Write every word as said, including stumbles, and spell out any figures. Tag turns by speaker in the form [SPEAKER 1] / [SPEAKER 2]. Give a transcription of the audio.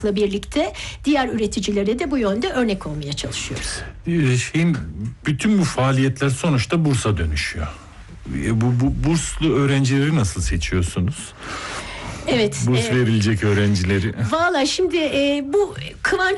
[SPEAKER 1] birlikte diğer üreticilere de bu yönde örnek olmaya çalışıyoruz.
[SPEAKER 2] Şeyin, bütün bu faaliyetler sonuçta bursa dönüşüyor. Bu, bu burslu öğrencileri nasıl seçiyorsunuz?
[SPEAKER 1] Evet.
[SPEAKER 2] Burs
[SPEAKER 1] e,
[SPEAKER 2] verilecek öğrencileri.
[SPEAKER 1] Valla şimdi e, bu Kıvanç